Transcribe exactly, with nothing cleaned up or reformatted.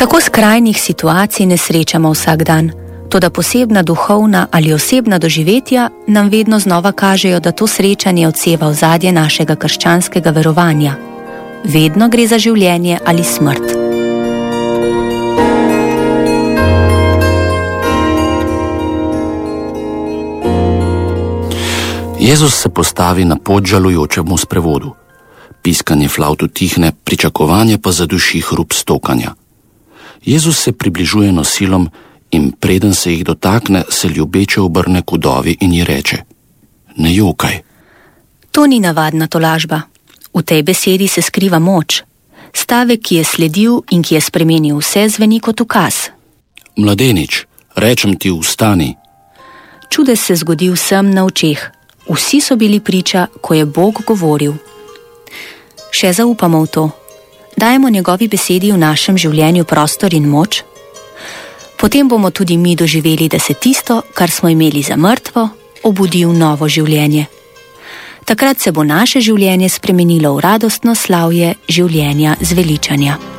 Tako skrajnih situacij ne srečamo vsak dan, toda posebna duhovna ali osebna doživetja nam vedno znova kažejo, da to srečanje odseva ozadje našega krščanskega verovanja. Vedno gre za življenje ali smrt. Jezus se postavi na pot žalujočemu sprevodu. Piskanje flavt utihne, pričakovanje pa zaduši hrup stokanja. Jezus se približuje nosilom in preden se jih dotakne, se ljubeče obrne k vdovi in ji reče: Ne jokaj. To ni navadna tolažba. V tej besedi se skriva moč. Stavek, ki je sledil in ki je spremenil vse, zveni kot ukaz. Mladenič, rečem ti, vstani. Čudež se zgodi vsem na očeh. Vsi so bili priča, ko je Bog govoril. Še zaupamo v to. Dajemo njegovi besedi v našem življenju prostor in moč. Potem bomo tudi mi doživeli, da se tisto, kar smo imeli za mrtvo, obudi v novo življenje. Takrat se bo naše življenje spremenilo v radostno slavje življenja zveličanja.